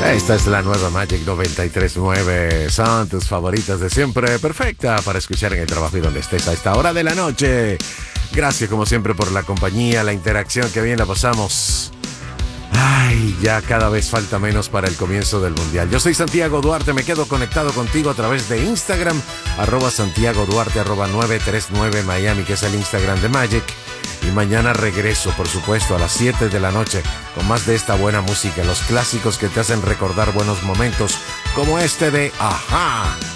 Esta es la nueva Magic 93.9. Son tus favoritas de siempre. Perfecta para escuchar en el trabajo y donde estés a esta hora de la noche. Gracias como siempre por la compañía, la interacción, que bien la pasamos. Ay, ya cada vez falta menos para el comienzo del Mundial. Yo soy Santiago Duarte, me quedo conectado contigo a través de Instagram, @Santiago Duarte, @939 Miami, que es el Instagram de Magic. Y mañana regreso, por supuesto, a las 7 de la noche con más de esta buena música, los clásicos que te hacen recordar buenos momentos, como este de Ajá.